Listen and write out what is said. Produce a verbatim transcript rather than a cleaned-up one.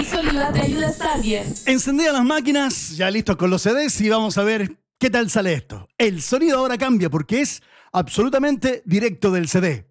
sólido te ayuda a estar bien. Encendidas las máquinas, ya listos con los C Ds y vamos a ver qué tal sale esto. El sonido ahora cambia porque es absolutamente directo del C D.